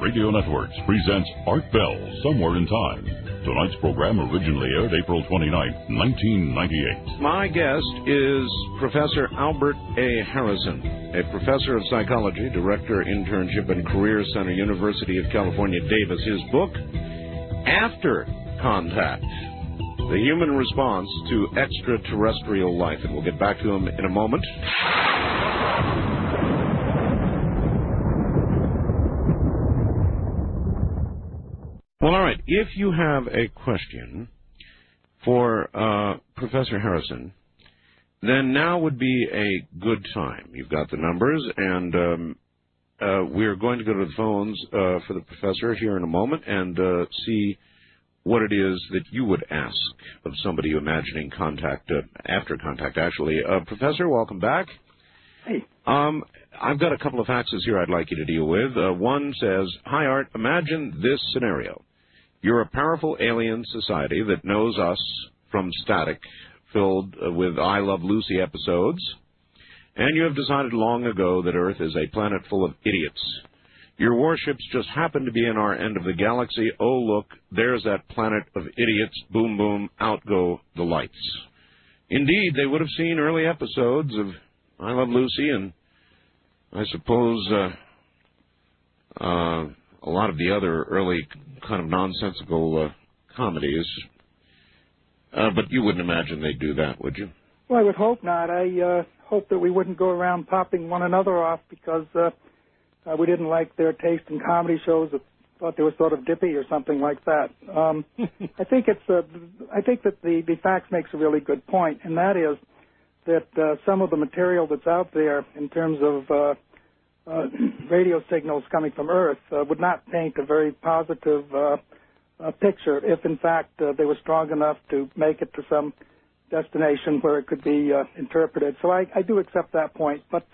Radio Networks presents Art Bell, Somewhere in Time. Tonight's program originally aired April 29, 1998. My guest is Professor Albert A. Harrison, a professor of psychology, director, internship, and career center, University of California, Davis. His book, After Contact, the human response to extraterrestrial life. And we'll get back to him in a moment. Well, all right. If you have a question for Professor Harrison, then now would be a good time. You've got the numbers, and we're going to go to the phones for the professor here in a moment and see what it is that you would ask of somebody imagining contact, after contact, actually. Professor, welcome back. Hey. I've got a couple of faxes here I'd like you to deal with. One says, "Hi, Art, imagine this scenario. You're a powerful alien society that knows us from static, filled with I Love Lucy episodes, and you have decided long ago that Earth is a planet full of idiots. Your warships just happen to be in our end of the galaxy. Oh, look, there's that planet of idiots. Boom, boom, out go the lights." Indeed, they would have seen early episodes of I Love Lucy and, I suppose, a lot of the other early kind of nonsensical comedies. But you wouldn't imagine they'd do that, would you? Well, I would hope not. I hope that we wouldn't go around popping one another off because we didn't like their taste in comedy shows that thought they were sort of dippy or something like that. I think that the facts makes a really good point, and that is that some of the material that's out there in terms of radio signals coming from Earth would not paint a very positive picture if, in fact, they were strong enough to make it to some destination where it could be interpreted. So I do accept that point. But,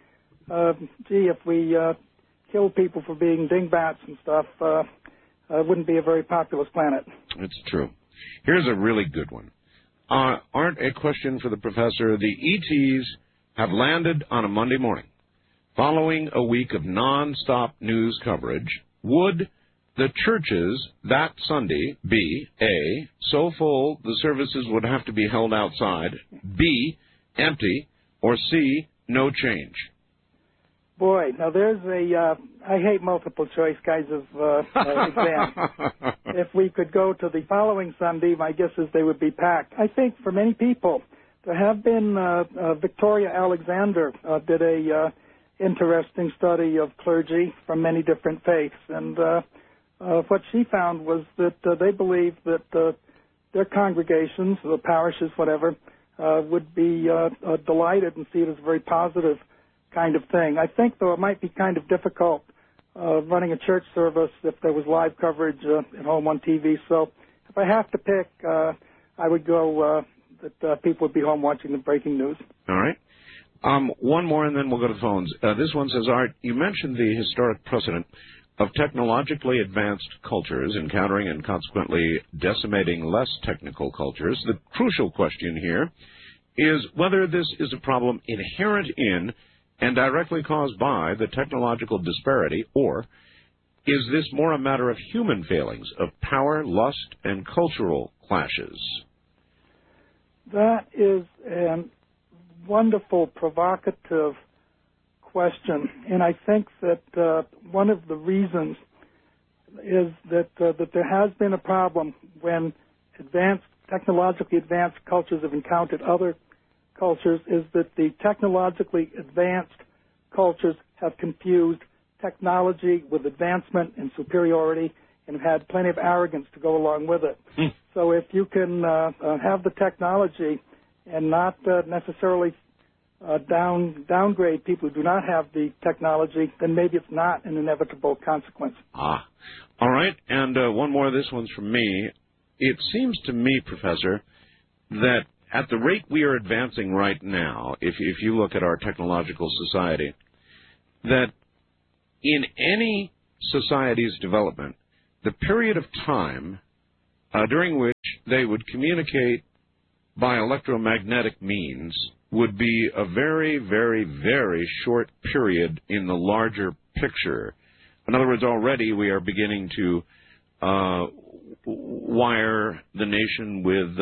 if we kill people for being dingbats and stuff, it wouldn't be a very populous planet. It's true. Here's a really good one. Art, a question for the professor. The ETs have landed on a Monday morning. Following a week of non-stop news coverage, would the churches that Sunday be, A, so full the services would have to be held outside, B, empty, or C, no change? Boy, now there's I hate multiple choice kinds of exams. If we could go to the following Sunday, my guess is they would be packed. I think for many people, there have been, Victoria Alexander did a interesting study of clergy from many different faiths, and what she found was that they believed that their congregations, the parishes, whatever, would be delighted and see it as a very positive kind of thing. I think, though, it might be kind of difficult running a church service if there was live coverage at home on TV. So if I have to pick, I would go that people would be home watching the breaking news. All right. One more, and then we'll go to the phones. This one says, Art, you mentioned the historic precedent of technologically advanced cultures encountering and consequently decimating less technical cultures. The crucial question here is whether this is a problem inherent in and directly caused by the technological disparity, or is this more a matter of human failings, of power, lust, and cultural clashes? That is a wonderful, provocative question, and I think that one of the reasons is that there has been a problem when technologically advanced cultures have encountered other cultures, is that the technologically advanced cultures have confused technology with advancement and superiority and have had plenty of arrogance to go along with it. So if you can have the technology and not necessarily downgrade people who do not have the technology, then maybe it's not an inevitable consequence. All right, and one more. This one's from me. It seems to me, Professor, that at the rate we are advancing right now, if you look at our technological society, that in any society's development, the period of time during which they would communicate by electromagnetic means would be a very, very, very short period in the larger picture. In other words, already we are beginning to wire the nation with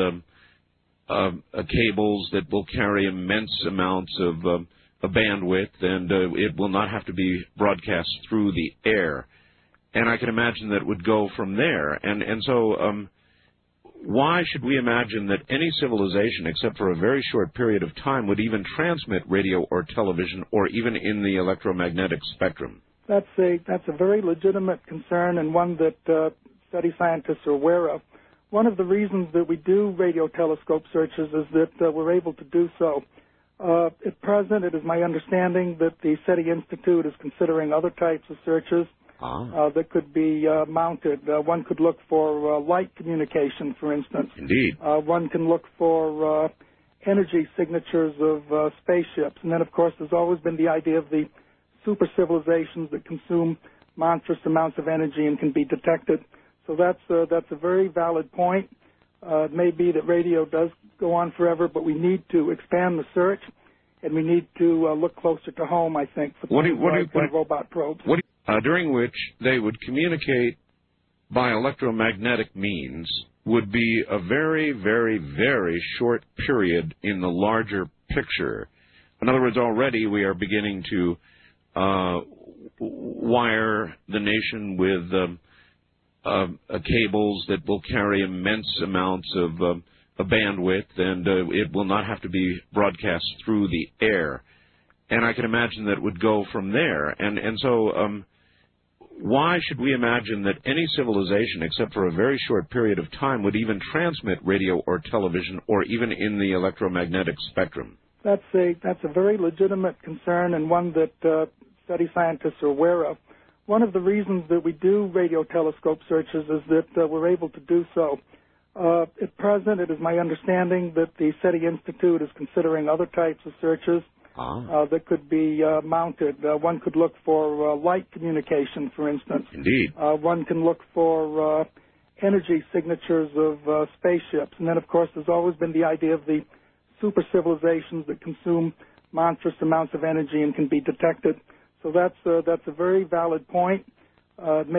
cables that will carry immense amounts of bandwidth, and it will not have to be broadcast through the air. And I can imagine that it would go from there. And so why should we imagine that any civilization, except for a very short period of time, would even transmit radio or television or even in the electromagnetic spectrum? That's a very legitimate concern, and one that study scientists are aware of. One of the reasons that we do radio telescope searches is that we're able to do so. At present, it is my understanding that the SETI Institute is considering other types of searches that could be mounted. One could look for light communication, for instance. Indeed. One can look for energy signatures of spaceships. And then, of course, there's always been the idea of the super civilizations that consume monstrous amounts of energy and can be detected. So that's a very valid point. It may be that radio does go on forever, but we need to expand the search, and we need to look closer to home, I think, for robot probes. During which they would communicate by electromagnetic means would be a very, very, very short period in the larger picture. In other words, already we are beginning to wire the nation with cables that will carry immense amounts of bandwidth, and it will not have to be broadcast through the air. And I can imagine that it would go from there. And so why should we imagine that any civilization, except for a very short period of time, would even transmit radio or television or even in the electromagnetic spectrum? That's a very legitimate concern, and one that study scientists are aware of. One of the reasons that we do radio telescope searches is that we're able to do so. At present, it is my understanding that the SETI Institute is considering other types of searches that could be mounted. One could look for light communication, for instance. Indeed. One can look for energy signatures of spaceships. And then, of course, there's always been the idea of the super civilizations that consume monstrous amounts of energy and can be detected. So that's a very valid point.